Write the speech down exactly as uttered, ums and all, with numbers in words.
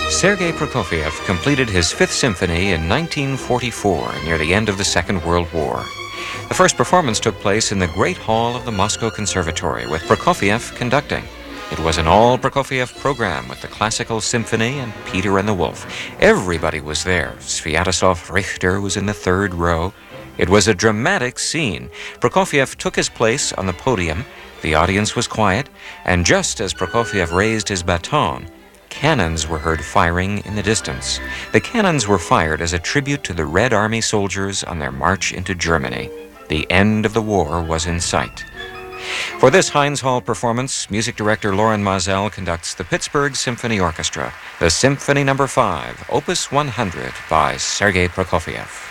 Sergei Prokofiev completed his Fifth Symphony in nineteen forty-four, near the end of the Second World War. The first performance took place in the Great Hall of the Moscow Conservatory, with Prokofiev conducting. It was an all-Prokofiev program with the Classical Symphony and Peter and the Wolf. Everybody was there. Sviatoslav Richter was in the third row. It was a dramatic scene. Prokofiev took his place on the podium. The audience was quiet, and just as Prokofiev raised his baton, cannons were heard firing in the distance. The cannons were fired as a tribute to the Red Army soldiers on their march into Germany. The end of the war was in sight. For this Heinz Hall performance, music director Loren Maazel conducts the Pittsburgh Symphony Orchestra, the Symphony Number five, Opus one hundred by Sergei Prokofiev.